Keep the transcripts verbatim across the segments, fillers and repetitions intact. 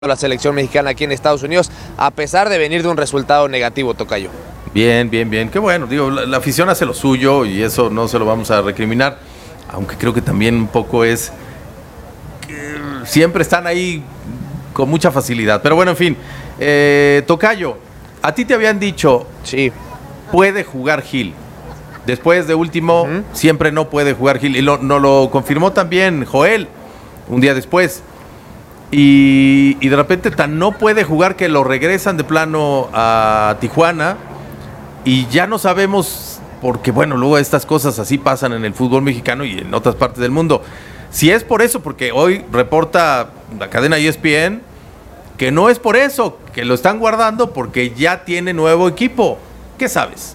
la selección mexicana aquí en Estados Unidos, a pesar de venir de un resultado negativo, tocayo. Bien, bien, bien, qué bueno, digo, la, la afición hace lo suyo y eso no se lo vamos a recriminar, aunque creo que también un poco es que siempre están ahí con mucha facilidad, pero bueno, en fin, eh, tocayo, a ti te habían dicho, sí, puede jugar Gil, después de último, uh-huh. siempre no puede jugar Gil, y lo, nos lo confirmó también Joel, un día después. Y, y de repente tan no puede jugar que lo regresan de plano a Tijuana y ya no sabemos, porque bueno, luego estas cosas así pasan en el fútbol mexicano y en otras partes del mundo. Si es por eso, porque hoy reporta la cadena E S P N que no es por eso, que lo están guardando porque ya tiene nuevo equipo. ¿Qué sabes?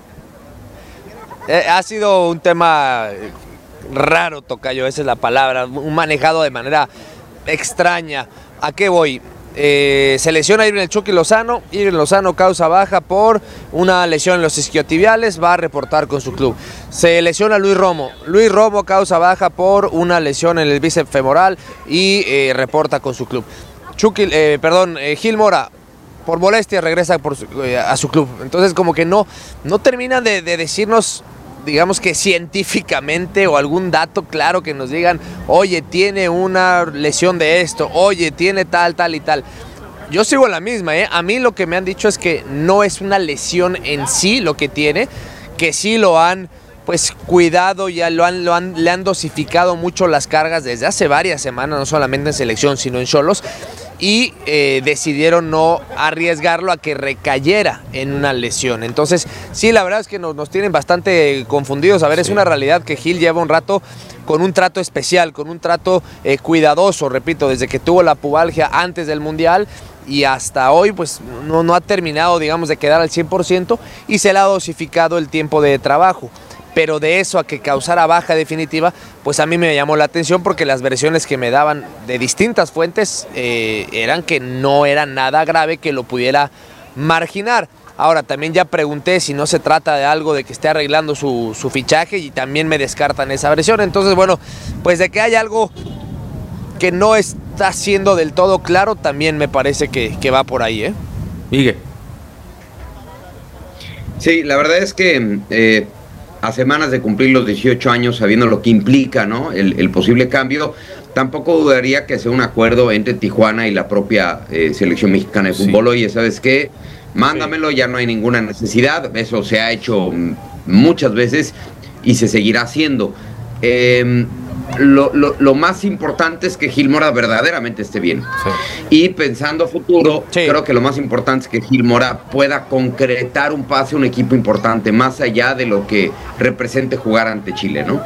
Eh, ha sido un tema raro, tocayo, esa es la palabra, un manejado de manera extraña. ¿A qué voy? Eh, se lesiona a Irving El Chucky Lozano. Irving Lozano causa baja por una lesión en los isquiotibiales, va a reportar con su club. Se lesiona Luis Romo. Luis Romo causa baja por una lesión en el bíceps femoral y eh, reporta con su club. Chucky, eh, perdón, eh, Gil Mora, por molestia regresa por su, eh, a su club. Entonces como que no, no terminan de, de decirnos, digamos que científicamente o algún dato claro que nos digan, oye, tiene una lesión de esto, oye, tiene tal, tal y tal. Yo sigo en la misma, ¿eh? A mí lo que me han dicho es que no es una lesión en sí lo que tiene, que sí lo han pues cuidado, ya lo han, lo han, le han dosificado mucho las cargas desde hace varias semanas, no solamente en selección, sino en Xolos, y eh, decidieron no arriesgarlo a que recayera en una lesión. Entonces, sí, la verdad es que nos, nos tienen bastante confundidos. A ver, sí. Es una realidad que Gil lleva un rato con un trato especial, con un trato eh, cuidadoso, repito, desde que tuvo la pubalgia antes del Mundial y hasta hoy, pues no, no ha terminado, digamos, de quedar al cien por ciento y se le ha dosificado el tiempo de trabajo. Pero de eso a que causara baja definitiva, pues a mí me llamó la atención porque las versiones que me daban de distintas fuentes eh, eran que no era nada grave que lo pudiera marginar. Ahora, también ya pregunté si no se trata de algo de que esté arreglando su, su fichaje y también me descartan esa versión. Entonces, bueno, pues de que hay algo que no está siendo del todo claro, también me parece que, que va por ahí, ¿eh? Miguel. Sí, la verdad es que Eh... a semanas de cumplir los dieciocho años, sabiendo lo que implica, ¿no? el, el posible cambio, tampoco dudaría que sea un acuerdo entre Tijuana y la propia eh, selección mexicana de fútbol. Sí. Oye, ¿sabes qué? Mándamelo, sí. Ya no hay ninguna necesidad. Eso se ha hecho muchas veces y se seguirá haciendo. Eh, lo, lo, lo más importante es que Gil Mora verdaderamente esté bien. Sí. Y pensando a futuro, sí. Creo que lo más importante es que Gil Mora pueda concretar un pase a un equipo importante, más allá de lo que represente jugar ante Chile, ¿no?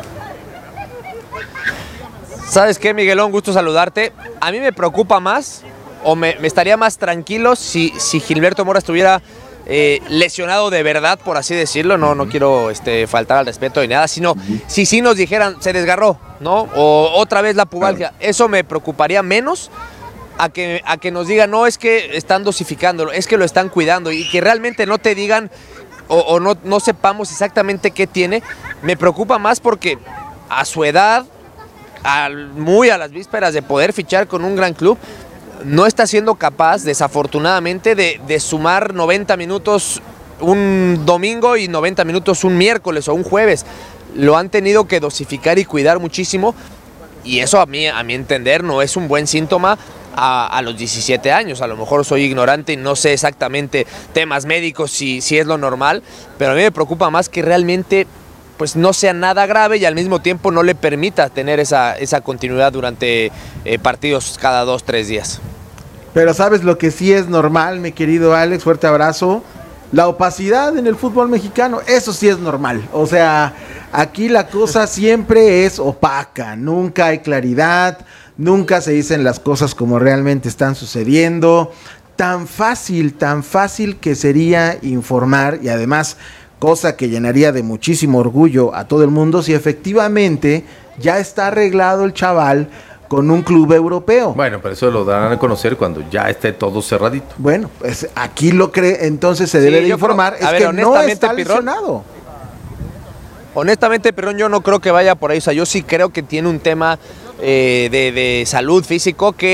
¿Sabes qué, Miguelón? Gusto saludarte. A mí me preocupa más, o me, me estaría más tranquilo si, si Gilberto Mora estuviera Eh, lesionado de verdad, por así decirlo. No, no quiero este, faltar al respeto ni nada, sino si sí nos dijeran, se desgarró, ¿no? O otra vez la pubalgia, eso me preocuparía menos a que, a que nos digan, no, es que están dosificándolo, es que lo están cuidando, y que realmente no te digan o, o no, no sepamos exactamente qué tiene. Me preocupa más porque a su edad, al, muy a las vísperas de poder fichar con un gran club, no está siendo capaz, desafortunadamente, de, de sumar noventa minutos un domingo y noventa minutos un miércoles o un jueves. Lo han tenido que dosificar y cuidar muchísimo, y eso a mí, a mi entender, no es un buen síntoma a, a los diecisiete años. A lo mejor soy ignorante y no sé exactamente temas médicos si, si es lo normal, pero a mí me preocupa más que realmente pues no sea nada grave y al mismo tiempo no le permita tener esa, esa continuidad durante eh, partidos cada dos, tres días. Pero ¿sabes lo que sí es normal, mi querido Alex? Fuerte abrazo. La opacidad en el fútbol mexicano, eso sí es normal. O sea, aquí la cosa siempre es opaca, nunca hay claridad, nunca se dicen las cosas como realmente están sucediendo. Tan fácil, tan fácil que sería informar, y además, cosa que llenaría de muchísimo orgullo a todo el mundo, si efectivamente ya está arreglado el chaval con un club europeo. Bueno, pero eso lo darán a conocer cuando ya esté todo cerradito. Bueno, pues aquí lo cree, entonces se debe sí, de informar, creo, es ver, que no está lesionado. Honestamente, Pirrón, yo no creo que vaya por ahí. O sea, yo sí creo que tiene un tema eh, de, de salud físico que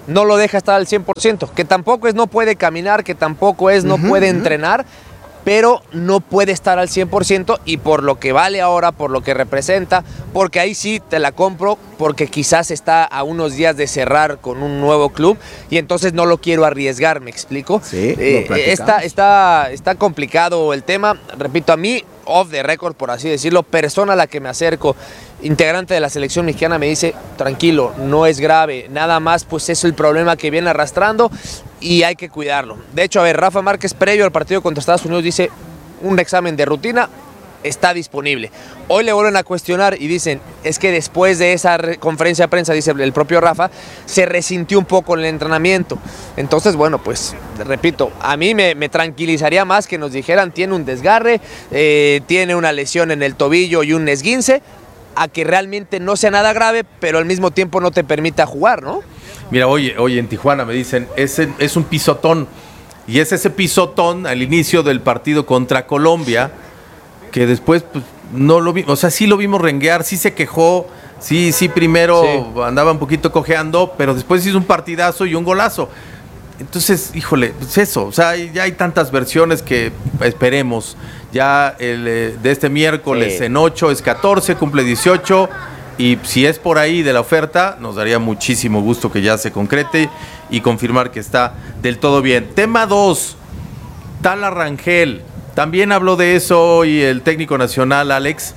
no lo deja estar al cien por ciento, que tampoco es no puede caminar, que tampoco es no uh-huh, puede uh-huh. entrenar, pero no puede estar al cien por ciento y por lo que vale ahora, por lo que representa, porque ahí sí te la compro, porque quizás está a unos días de cerrar con un nuevo club y entonces no lo quiero arriesgar, ¿me explico? Sí, eh, está, está, está complicado el tema, repito, a mí, off the record, por así decirlo, persona a la que me acerco, integrante de la selección mexicana, me dice, tranquilo, no es grave, nada más pues es el problema que viene arrastrando y hay que cuidarlo. De hecho, a ver, Rafa Márquez previo al partido contra Estados Unidos dice, un examen de rutina está disponible. Hoy le vuelven a cuestionar y dicen, es que después de esa conferencia de prensa, dice el propio Rafa, se resintió un poco en el entrenamiento. Entonces, bueno, pues, repito, a mí me, me tranquilizaría más que nos dijeran, tiene un desgarre, eh, tiene una lesión en el tobillo y un esguince, a que realmente no sea nada grave, pero al mismo tiempo no te permita jugar, ¿no? Mira, oye, oye, en Tijuana me dicen, es, es un pisotón, y es ese pisotón al inicio del partido contra Colombia, que después pues, no lo vimos, o sea, sí lo vimos renguear, sí se quejó, sí, sí primero sí. andaba un poquito cojeando, pero después hizo un partidazo y un golazo. Entonces, híjole, pues eso, o sea, ya hay tantas versiones que esperemos. Ya el eh, de este miércoles sí. en ocho es catorce, cumple dieciocho, y si es por ahí de la oferta, nos daría muchísimo gusto que ya se concrete y confirmar que está del todo bien. Tema dos, Tala Rangel. También habló de eso hoy el técnico nacional, Alex,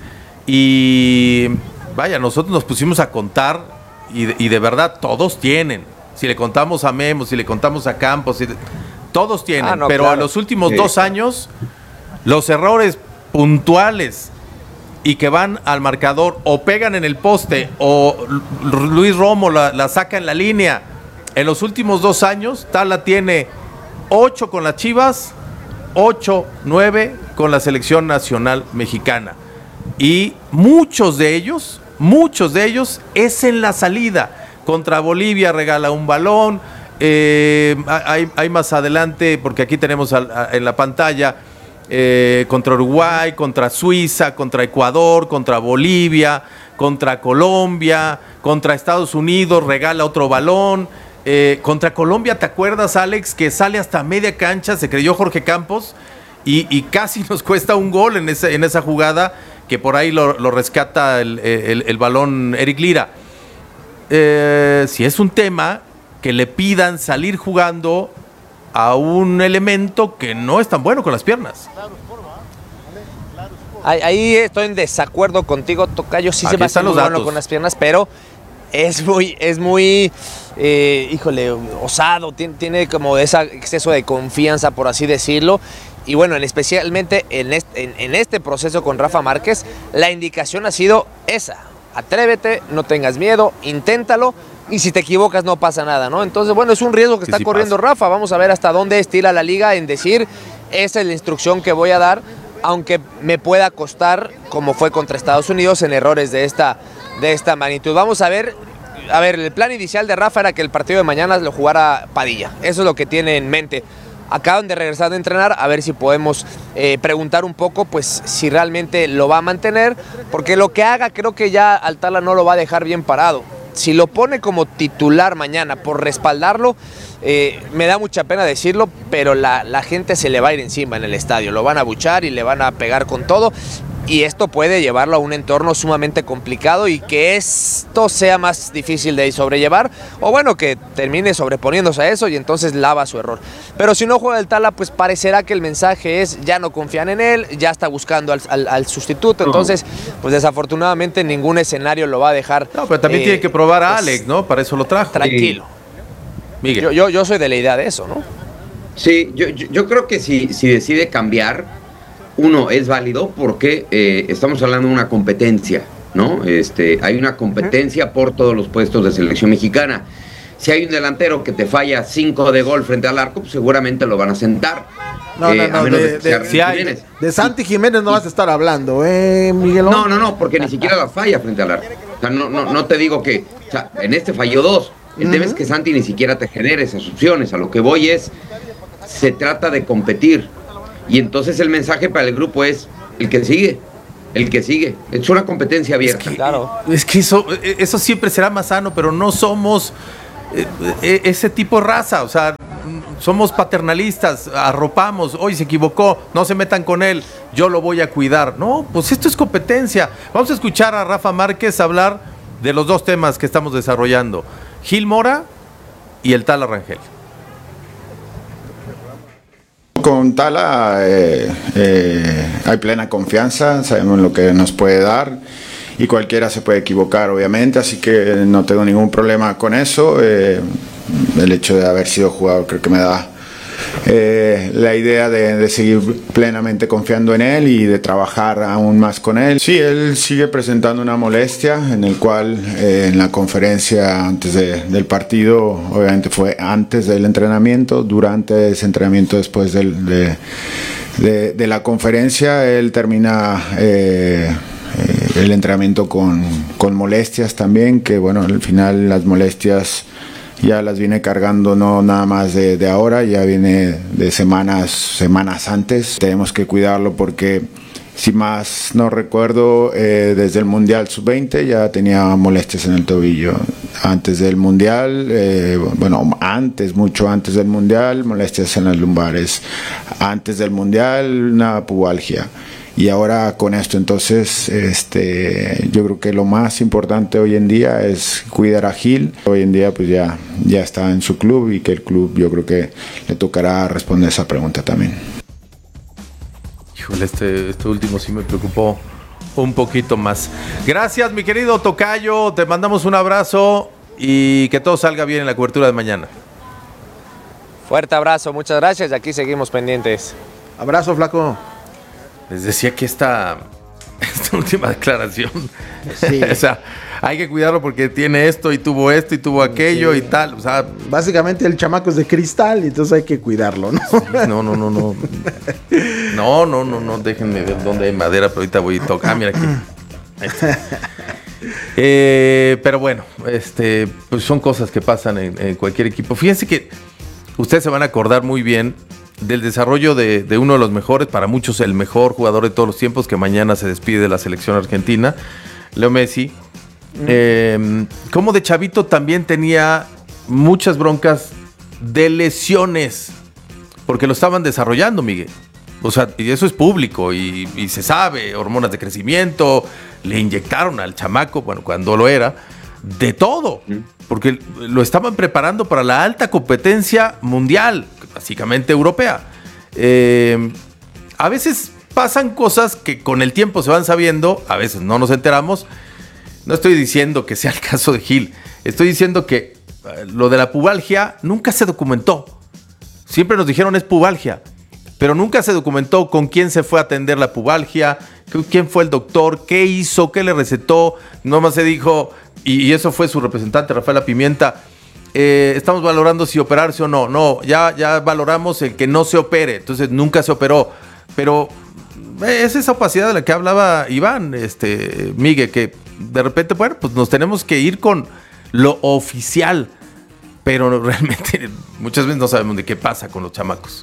y vaya, nosotros nos pusimos a contar y de, y de verdad todos tienen. Si le contamos a Memo, si le contamos a Campos, si, todos tienen, ah, no, pero claro. a los últimos sí. dos años, los errores puntuales y que van al marcador o pegan en el poste o Luis Romo la, la saca en la línea, en los últimos dos años, Tala tiene ocho con las Chivas, ocho, nueve con la selección nacional mexicana. Y muchos de ellos, muchos de ellos es en la salida. Contra Bolivia regala un balón, eh, hay, hay más adelante, porque aquí tenemos a, a, en la pantalla, eh, contra Uruguay, contra Suiza, contra Ecuador, contra Bolivia, contra Colombia, contra Estados Unidos, regala otro balón. Eh, contra Colombia, ¿te acuerdas, Alex, que sale hasta media cancha, se creyó Jorge Campos y, y casi nos cuesta un gol en, ese, en esa jugada, que por ahí lo, lo rescata el, el, el balón Eric Lira? Eh, si es un tema que le pidan salir jugando a un elemento que no es tan bueno con las piernas. Ahí, ahí estoy en desacuerdo contigo, Tocayo. Sí, Aquí se me hace muy bueno con las piernas, pero es muy, es muy, eh, híjole, osado, tiene, tiene como ese exceso de confianza, por así decirlo. Y bueno, en especialmente en este, en, en este proceso con Rafa Márquez, la indicación ha sido esa. Atrévete, no tengas miedo, inténtalo, y si te equivocas no pasa nada, ¿no? Entonces, bueno, es un riesgo que está sí corriendo pasa. Rafa. Vamos a ver hasta dónde estira la liga en decir, esa es la instrucción que voy a dar, aunque me pueda costar, como fue contra Estados Unidos, en errores de esta, de esta magnitud. Vamos a ver, a ver, el plan inicial de Rafa era que el partido de mañana lo jugara Padilla. Eso es lo que tiene en mente. Acaban de regresar de entrenar, a ver si podemos eh, preguntar un poco, pues, si realmente lo va a mantener, porque lo que haga creo que ya al Tala no lo va a dejar bien parado. Si lo pone como titular mañana por respaldarlo, eh, me da mucha pena decirlo, pero la, la gente se le va a ir encima en el estadio, lo van a abuchar y le van a pegar con todo. Y esto puede llevarlo a un entorno sumamente complicado y que esto sea más difícil de sobrellevar, o bueno, que termine sobreponiéndose a eso y entonces lava su error. Pero si no juega el Tala, pues parecerá que el mensaje es ya no confían en él, ya está buscando al, al, al sustituto, entonces pues desafortunadamente ningún escenario lo va a dejar. No, pero también eh, tiene que probar a Alex, ¿no? Para eso lo trajo. Tranquilo. Sí. Miguel. Yo, yo, yo soy de la idea de eso, ¿no? Sí, yo, yo, yo creo que si, si decide cambiar, uno, es válido porque eh, estamos hablando de una competencia, ¿no? Este, hay una competencia por todos los puestos de selección mexicana. Si hay un delantero que te falla cinco de gol frente al arco, pues seguramente lo van a sentar. No, eh, no, no, de, de, si hay, de Santi Jiménez no vas a estar hablando, ¿eh, Miguelón? No, no, no, porque ni siquiera la falla frente al arco. O sea, no, no, no te digo que, o sea, en este falló dos. El uh-huh. tema es que Santi ni siquiera te genera esas opciones. A lo que voy es, se trata de competir. Y entonces el mensaje para el grupo es el que sigue, el que sigue. Es una competencia abierta. Es que, claro. es que eso, eso siempre será más sano, pero no somos eh, ese tipo de raza, o sea, somos paternalistas, arropamos, hoy se equivocó, no se metan con él, yo lo voy a cuidar. No, pues esto es competencia. Vamos a escuchar a Rafa Márquez hablar de los dos temas que estamos desarrollando, Gil Mora y el Tala Rangel. Con Tala eh, eh, hay plena confianza, sabemos lo que nos puede dar y cualquiera se puede equivocar, obviamente, así que no tengo ningún problema con eso. Eh, el hecho de haber sido jugador creo que me da eh, la idea de, de seguir plenamente confiando en él y de trabajar aún más con él. Sí, él sigue presentando una molestia en el cual eh, en la conferencia antes de, del partido, obviamente fue antes del entrenamiento, durante ese entrenamiento, después del, de, de, de la conferencia, él termina eh, eh, el entrenamiento con, con molestias también, que bueno, al final las molestias ya las viene cargando no nada más de, de ahora, ya viene de semanas, semanas antes. Tenemos que cuidarlo porque, si más no recuerdo, eh, desde el Mundial sub veinte ya tenía molestias en el tobillo. Antes del Mundial, eh, bueno, antes, mucho antes del Mundial, molestias en las lumbares. Antes del Mundial, una pubalgia. Y ahora con esto, entonces, este, yo creo que lo más importante hoy en día es cuidar a Gil. Hoy en día, pues ya, ya está en su club y que el club, yo creo que le tocará responder esa pregunta también. Híjole, este, este último sí me preocupó un poquito más. Gracias, mi querido tocayo, te mandamos un abrazo y que todo salga bien en la cobertura de mañana. Fuerte abrazo, muchas gracias y aquí seguimos pendientes. Abrazo, flaco. Les decía que esta, esta última declaración, Sí. o sea, hay que cuidarlo porque tiene esto y tuvo esto y tuvo aquello sí. y tal, o sea, básicamente el chamaco es de cristal y entonces hay que cuidarlo, ¿no? Sí, no, no, no, no, no, no, no, no, déjenme ver dónde hay madera, pero ahorita voy y toco. Ah, mira aquí. Ahí está. Eh, pero bueno, este, pues son cosas que pasan en, en cualquier equipo. Fíjense que ustedes se van a acordar muy bien del desarrollo de, de uno de los mejores, para muchos el mejor jugador de todos los tiempos, que mañana se despide de la selección argentina, Leo Messi. Mm. Eh, como de chavito también tenía muchas broncas de lesiones, porque lo estaban desarrollando, Miguel. O sea, y eso es público y, y se sabe, hormonas de crecimiento, le inyectaron al chamaco, bueno, cuando lo era, de todo, porque lo estaban preparando para la alta competencia mundial, básicamente europea. Eh, a veces pasan cosas que con el tiempo se van sabiendo, a veces no nos enteramos. No estoy diciendo que sea el caso de Gil, estoy diciendo que eh, lo de la pubalgia nunca se documentó. Siempre nos dijeron es pubalgia, pero nunca se documentó con quién se fue a atender la pubalgia, quién fue el doctor, qué hizo, qué le recetó. Nomás se dijo, y, y eso fue su representante, Rafaela Pimienta, eh, estamos valorando si operarse o no. No, ya, ya valoramos el que no se opere, entonces nunca se operó. Pero eh, es esa opacidad de la que hablaba Iván, este, Miguel, que de repente, bueno, pues nos tenemos que ir con lo oficial, pero realmente muchas veces no sabemos de qué pasa con los chamacos.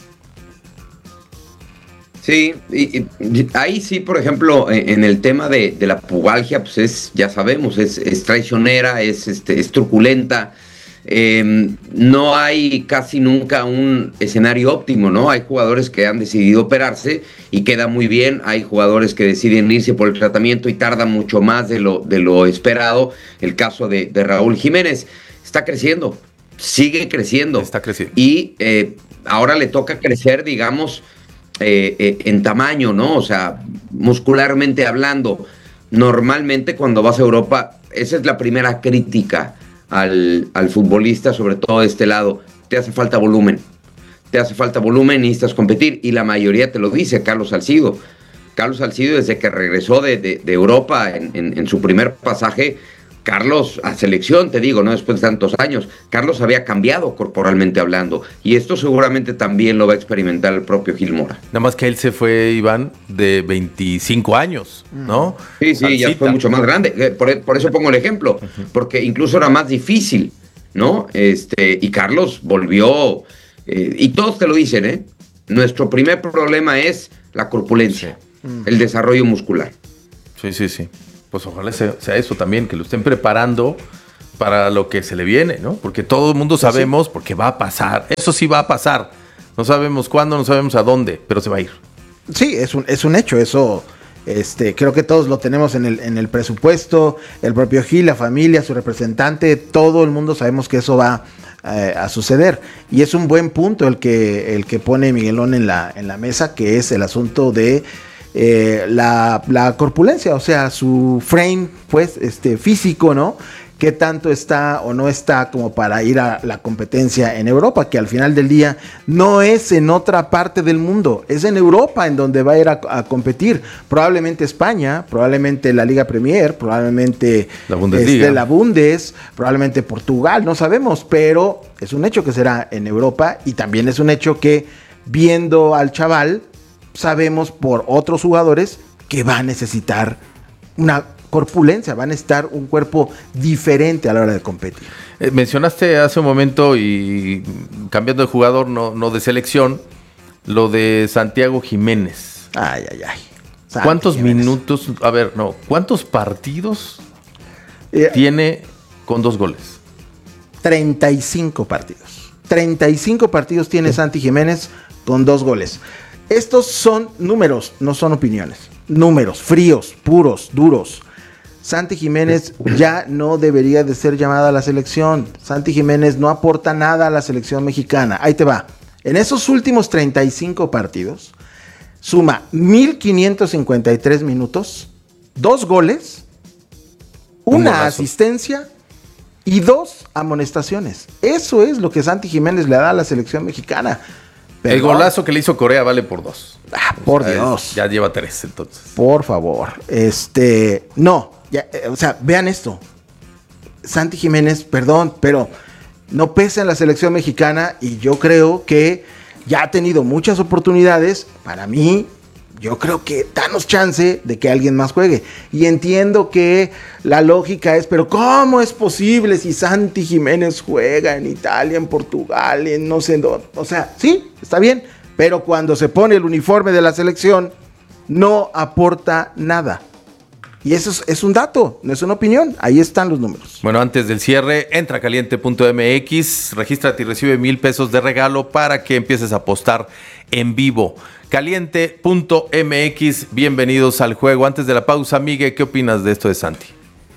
Sí, y, y, ahí sí, por ejemplo, en, en el tema de, de la pubalgia, pues es, ya sabemos, es, es traicionera, es, este, es truculenta. Eh, no hay casi nunca un escenario óptimo, ¿no? Hay jugadores que han decidido operarse y queda muy bien. Hay jugadores que deciden irse por el tratamiento y tardan mucho más de lo, de lo esperado. El caso de, de Raúl Jiménez está creciendo, sigue creciendo. Está creciendo. Y eh, ahora le toca crecer, digamos, Eh, eh, en tamaño, ¿no? O sea, muscularmente hablando. Normalmente cuando vas a Europa, esa es la primera crítica al, al futbolista, sobre todo de este lado. Te hace falta volumen. Te hace falta volumen y necesitas competir. Y la mayoría te lo dice, Carlos Salcido. Carlos Salcido, desde que regresó de, de, de Europa en, en, en su primer pasaje, Carlos, a selección, te digo, no después de tantos años, Carlos había cambiado corporalmente hablando, y esto seguramente también lo va a experimentar el propio Gil Mora. Nada más que él se fue, Iván, de veinticinco años, ¿no? Sí, sí, Salsita. Ya fue mucho más grande, por, por eso pongo el ejemplo, porque incluso era más difícil, ¿no? Este, y Carlos volvió, eh, y todos te lo dicen, ¿eh? Nuestro primer problema es la corpulencia, sí. El desarrollo muscular. Sí, sí, sí. Pues ojalá sea, sea eso también, que lo estén preparando para lo que se le viene, ¿no? Porque todo el mundo sabemos, porque va a pasar, eso sí va a pasar. No sabemos cuándo, no sabemos a dónde, pero se va a ir. Sí, es un, es un hecho, eso este, creo que todos lo tenemos en el, en el presupuesto, el propio Gil, la familia, su representante, todo el mundo sabemos que eso va eh, a suceder. Y es un buen punto el que, el que pone Miguelón en la, en la mesa, que es el asunto de eh, la, la corpulencia, o sea, su frame pues, este, físico, ¿no? Qué tanto está o no está como para ir a la competencia en Europa, que al final del día no es en otra parte del mundo, es en Europa en donde va a ir a, a competir. Probablemente España, probablemente la Liga Premier, probablemente la Bundesliga, este, la Bundes, probablemente Portugal, no sabemos, pero es un hecho que será en Europa y también es un hecho que viendo al chaval, sabemos por otros jugadores que va a necesitar una corpulencia, van a estar un cuerpo diferente a la hora de competir. Eh, mencionaste hace un momento, y cambiando de jugador, no, no de selección, lo de Santiago Jiménez. Ay, ay, ay. Santi ¿Cuántos Jiménez. minutos, a ver, no, cuántos partidos Eh, tiene con dos goles? treinta y cinco partidos. treinta y cinco partidos tiene Santi Jiménez con dos goles. Estos son números, no son opiniones. Números fríos, puros, duros. Santi Jiménez ya no debería de ser llamado a la selección. Santi Jiménez no aporta nada a la selección mexicana. Ahí te va. En esos últimos treinta y cinco partidos, suma mil quinientos cincuenta y tres minutos, dos goles, Un una golazo. asistencia y dos amonestaciones. Eso es lo que Santi Jiménez le da a la selección mexicana. El Perdón. golazo que le hizo Corea vale por dos. Ah, por O sea, Dios. es- Ya lleva tres, entonces. Por favor. Este. No. Ya, eh, o sea, vean esto. Santi Jiménez, perdón, pero no pesa en la selección mexicana y yo creo que ya ha tenido muchas oportunidades. Para mí, yo creo que danos chance de que alguien más juegue. Y entiendo que la lógica es, pero ¿cómo es posible si Santi Jiménez juega en Italia, en Portugal, en no sé dónde? O sea, sí, está bien, pero cuando se pone el uniforme de la selección, no aporta nada. Y eso es, es un dato, no es una opinión. Ahí están los números. Bueno, antes del cierre, entra a caliente punto m x, regístrate y recibe mil pesos de regalo para que empieces a apostar en vivo. caliente punto m x, bienvenidos al juego. Antes de la pausa, Miguel, ¿qué opinas de esto de Santi?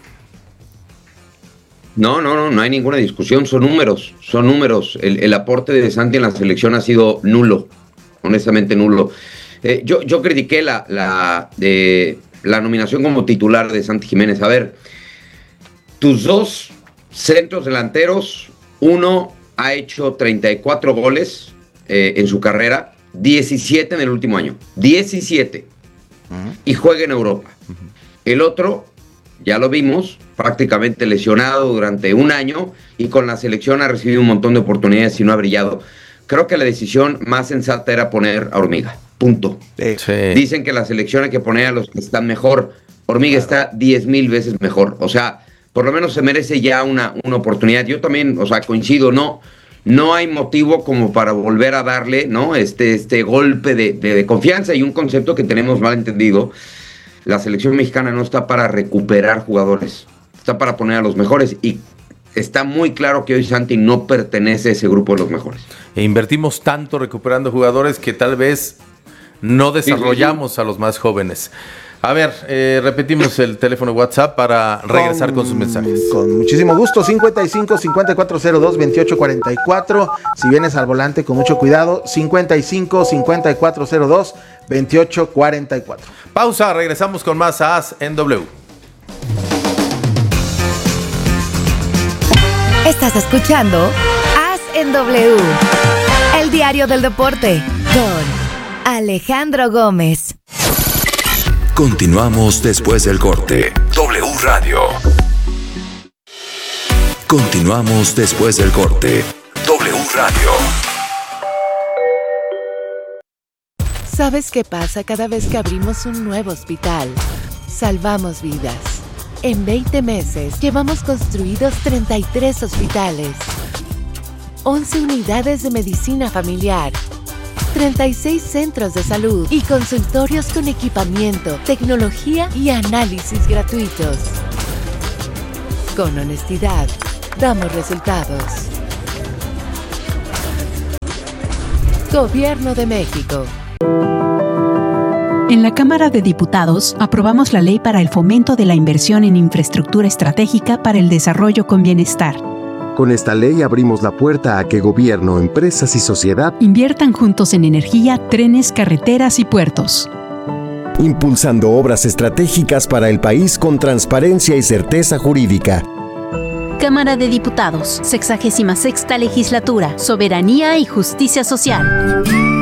No, no, no, no hay ninguna discusión, son números, son números. El, el aporte de Santi en la selección ha sido nulo, honestamente nulo. Eh, yo, yo critiqué la, la, eh, la nominación como titular de Santi Jiménez. A ver, tus dos centros delanteros, uno ha hecho treinta y cuatro goles eh, en su carrera, diecisiete en el último año, diecisiete, uh-huh. y juega en Europa. Uh-huh. El otro, ya lo vimos, prácticamente lesionado durante un año y con la selección ha recibido un montón de oportunidades y no ha brillado. Creo que la decisión más sensata era poner a Hormiga, punto. Sí. Dicen que la selección hay que poner a los que están mejor. Hormiga claro. está diez mil veces mejor, o sea, por lo menos se merece ya una, una oportunidad. Yo también, o sea, coincido, no, no hay motivo como para volver a darle, ¿no? Este, este golpe de, de, de confianza y un concepto que tenemos mal entendido. La selección mexicana no está para recuperar jugadores, está para poner a los mejores y está muy claro que hoy Santi no pertenece a ese grupo de los mejores. E invertimos tanto recuperando jugadores que tal vez no desarrollamos sí, sí, sí. a los más jóvenes. A ver, eh, repetimos el teléfono WhatsApp para regresar con, con sus mensajes. Con muchísimo gusto, cincuenta y cinco, cincuenta y cuatro cero dos, veintiocho cuarenta y cuatro. Si vienes al volante, con mucho cuidado, cincuenta y cinco, cincuenta y cuatro cero dos, veintiocho cuarenta y cuatro. Pausa, regresamos con más A S en W. Estás escuchando A S en W, el diario del deporte, con Alejandro Gómez. Continuamos después del corte. W Radio. Continuamos después del corte. W Radio. ¿Sabes qué pasa cada vez que abrimos un nuevo hospital? Salvamos vidas. En veinte meses llevamos construidos treinta y tres hospitales, once unidades de medicina familiar, treinta y seis centros de salud y consultorios con equipamiento, tecnología y análisis gratuitos. Con honestidad, damos resultados. Gobierno de México. En la Cámara de Diputados aprobamos la ley para el fomento de la inversión en infraestructura estratégica para el desarrollo con bienestar. Con esta ley abrimos la puerta a que gobierno, empresas y sociedad inviertan juntos en energía, trenes, carreteras y puertos. Impulsando obras estratégicas para el país con transparencia y certeza jurídica. Cámara de Diputados, sexagésima sexta legislatura, soberanía y justicia social.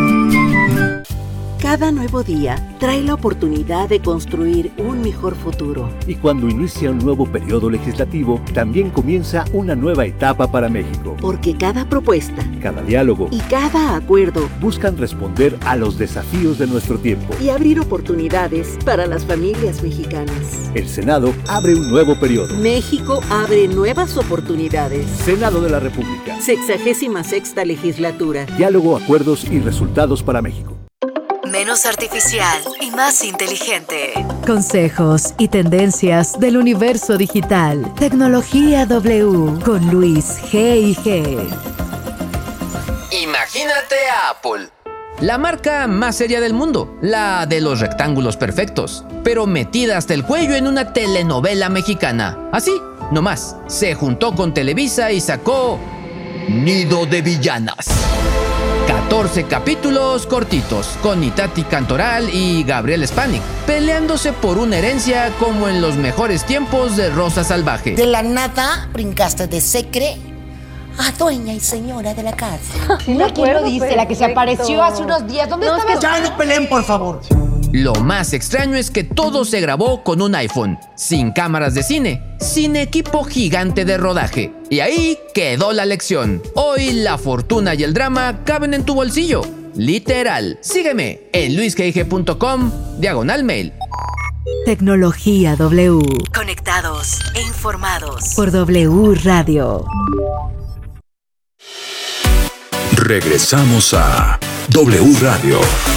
Cada nuevo día trae la oportunidad de construir un mejor futuro. Y cuando inicia un nuevo periodo legislativo, también comienza una nueva etapa para México. Porque cada propuesta, cada diálogo y cada acuerdo buscan responder a los desafíos de nuestro tiempo y abrir oportunidades para las familias mexicanas. El Senado abre un nuevo periodo. México abre nuevas oportunidades. Senado de la República. Sexagésima sexta legislatura. Diálogo, acuerdos y resultados para México. Menos artificial y más inteligente. Consejos y tendencias del universo digital. Tecnología W con Luis G y G. Imagínate a Apple. La marca más seria del mundo, la de los rectángulos perfectos, pero metida hasta el cuello en una telenovela mexicana. Así, nomás, se juntó con Televisa y sacó Nido de Villanas. catorce capítulos cortitos, con Itati Cantoral y Gabriel Spanik, peleándose por una herencia como en los mejores tiempos de Rosa Salvaje. De la nada brincaste de secre a dueña y señora de la casa. ¿Quién lo dice? La que se apareció hace unos días. ¿Dónde no, estaba? Es que ya no peleen, por favor. Lo más extraño es que todo se grabó con un iPhone, sin cámaras de cine, sin equipo gigante de rodaje. Y ahí quedó la lección. Hoy la fortuna y el drama caben en tu bolsillo. Literal. Sígueme en luis g i g punto com, diagonal mail. Tecnología W. Conectados e informados por W Radio. Regresamos a W Radio.